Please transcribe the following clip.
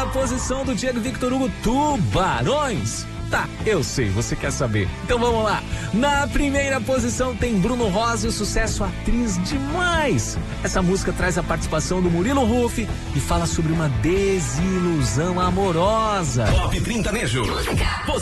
segunda posição do Diego Victor Hugo, Tubarões. Tá, eu sei, você quer saber. Então vamos lá. Na primeira posição tem Bruno Rosa e o sucesso Atriz Demais. Essa música traz a participação do Murilo Huff e fala sobre uma desilusão amorosa. Top 30 Nejo.